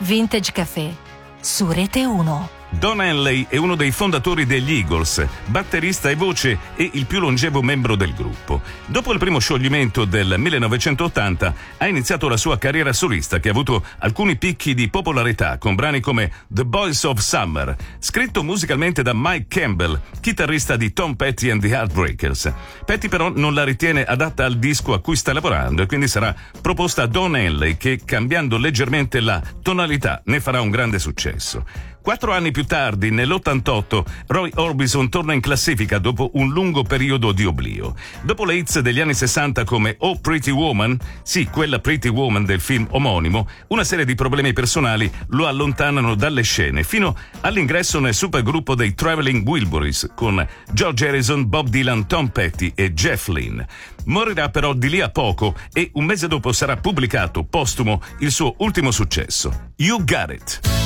Vintage Café, su Rete 1. Don Henley è uno dei fondatori degli Eagles, batterista e voce e il più longevo membro del gruppo. Dopo il primo scioglimento del 1980 ha iniziato la sua carriera solista, che ha avuto alcuni picchi di popolarità con brani come The Boys of Summer, scritto musicalmente da Mike Campbell, chitarrista di Tom Petty and the Heartbreakers. Petty però non la ritiene adatta al disco a cui sta lavorando e quindi sarà proposta a Don Henley, che cambiando leggermente la tonalità ne farà un grande successo. 4 anni più tardi, nell'88, Roy Orbison torna in classifica dopo un lungo periodo di oblio. Dopo le hits degli anni 60 come Oh Pretty Woman, sì, quella Pretty Woman del film omonimo, una serie di problemi personali lo allontanano dalle scene, fino all'ingresso nel supergruppo dei Traveling Wilburys con George Harrison, Bob Dylan, Tom Petty e Jeff Lynne. Morirà però di lì a poco e un mese dopo sarà pubblicato postumo il suo ultimo successo, You Got It.